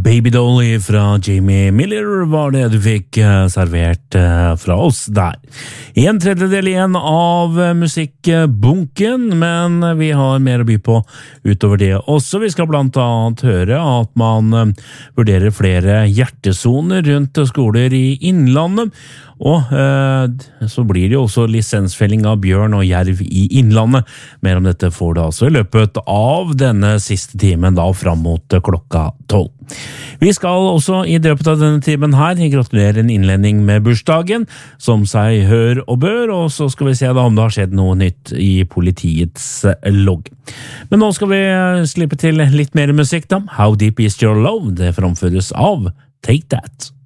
Baby Dolly fra Jamie Miller var det du fikk servert fra oss der. 1/3 igjen av musikkbunken, men vi har mer å by på utover det også. Vi skal blant annet høre at man vurderer flere hjertesoner rundt skoler i Innlandet, og så blir det jo også lisensfelling av bjørn og jerv i Innlandet. Mer om dette får du altså i løpet av denne siste timen da fram mot klokka 12. Vi skal også i løpet av denne timen her gratulere en innledning med bursdagen, som seg hør og bør, og så skal vi se da om det har skjedd noe nytt i politiets logg. Men nå skal vi slippe til litt mer musikk da. How Deep Is Your Love? Det framføres av Take That.